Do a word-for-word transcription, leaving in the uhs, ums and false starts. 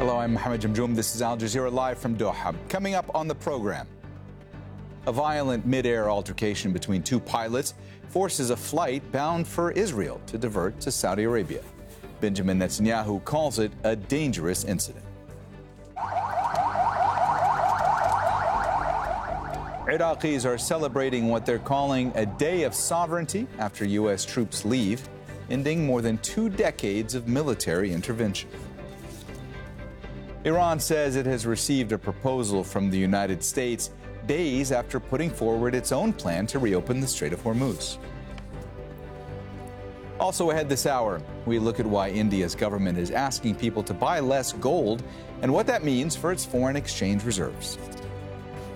Hello, I'm Mohammed Jamjoom. This is Al Jazeera Live from Doha. Coming up on the program, a violent mid-air altercation between two pilots forces a flight bound for Israel to divert to Saudi Arabia. Benjamin Netanyahu calls it a dangerous incident. Iraqis are celebrating what they're calling a day of sovereignty after U S troops leave, ending more than two decades of military intervention. Iran says it has received a proposal from the United States days after putting forward its own plan to reopen the Strait of Hormuz. Also ahead this hour, we look at why India's government is asking people to buy less gold and what that means for its foreign exchange reserves.